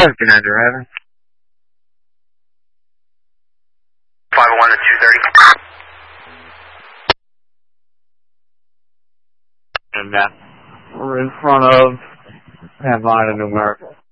Commander, Evan. 501 to 230. And we're in front of Havana, New Mexico.